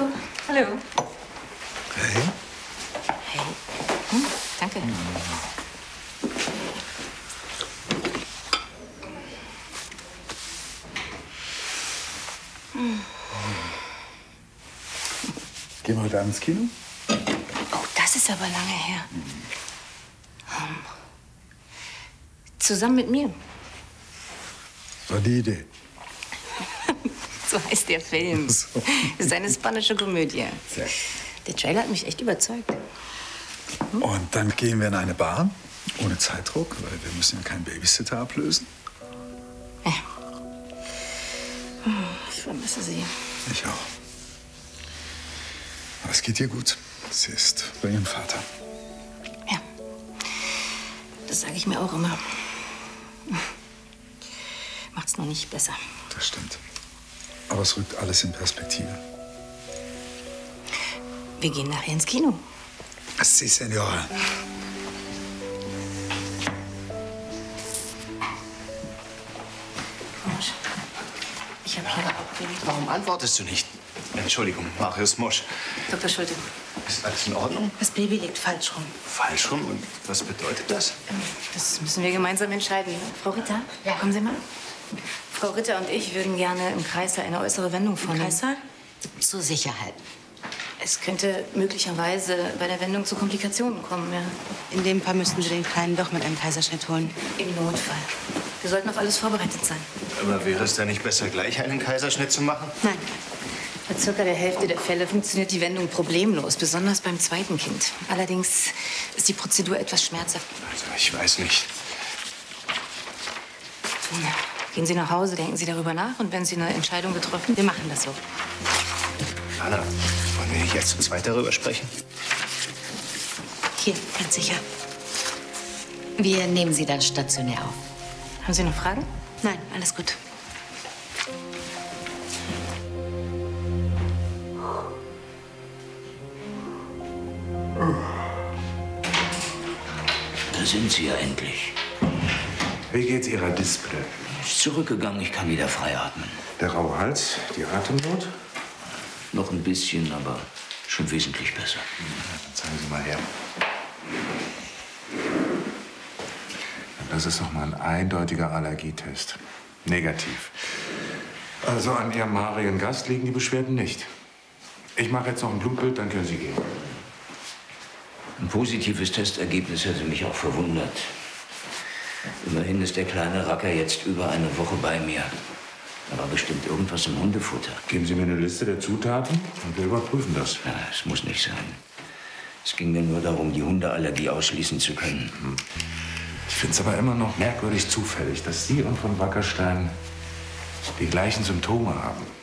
Hallo. Hallo. Hey. Hey. Danke. Gehen wir heute Abend ins Kino? Oh, das ist aber lange her. Zusammen mit mir. Das war die Idee. So heißt der Film. So. Das ist eine spanische Komödie. Sehr. Der Trailer hat mich echt überzeugt. Und dann gehen wir in eine Bar, ohne Zeitdruck, weil wir müssen ja keinen Babysitter ablösen. Ja. Ich vermisse sie. Ich auch. Aber es geht ihr gut. Sie ist bei ihrem Vater. Ja. Das sage ich mir auch immer. Macht's noch nicht besser. Das stimmt. Aber es rückt alles in Perspektive. Wir gehen nachher ins Kino. Si, Senora. Mosch, ich habe hier abgelegt. Warum antwortest du nicht? Entschuldigung, Marius Mosch. Dr. Schulte, Ist alles in Ordnung? das Baby liegt falsch rum. Falsch rum? Und was bedeutet das? Das müssen wir gemeinsam entscheiden. Frau Ritter, ja. Kommen Sie mal. Frau Ritter und ich würden gerne im Kreißsaal eine äußere Wendung vornehmen. Kreißsaal? Zur Sicherheit. Es könnte möglicherweise bei der Wendung zu Komplikationen kommen, ja. In dem Fall müssten Sie den Kleinen doch mit einem Kaiserschnitt holen. Im Notfall. Wir sollten auf alles vorbereitet sein. Aber wäre es da nicht besser, gleich einen Kaiserschnitt zu machen? Nein. Bei circa der Hälfte der Fälle funktioniert die Wendung problemlos, besonders beim zweiten Kind. Allerdings ist die Prozedur etwas schmerzhaft. Also, ich weiß nicht. Gehen Sie nach Hause, denken Sie darüber nach und wenn Sie eine Entscheidung getroffen, Wir machen das so. Anna, wollen wir nicht jetzt zu zweit darüber sprechen? Hier, ganz sicher. Wir nehmen Sie dann stationär auf. haben Sie noch Fragen? Nein, alles gut. Da sind Sie ja endlich. Wie geht's Ihrer Disple? Ist zurückgegangen, ich kann wieder frei atmen. Der raue Hals, die Atemnot? Noch ein bisschen, aber schon wesentlich besser. Dann zeigen Sie mal her. Das ist doch mal ein eindeutiger Allergietest. Negativ. Also an Ihrem haarigen Gast liegen die Beschwerden nicht. Ich mache jetzt noch ein Blutbild, dann können Sie gehen. Ein positives Testergebnis hätte mich auch verwundert. Immerhin ist der kleine Racker jetzt über eine Woche bei mir. Da war bestimmt irgendwas im Hundefutter. Geben Sie mir eine Liste der Zutaten und wir überprüfen das. Ja, es muss nicht sein. Es ging mir nur darum, die Hundeallergie ausschließen zu können. Ich finde es aber immer noch merkwürdig zufällig, dass Sie und von Wackerstein die gleichen Symptome haben.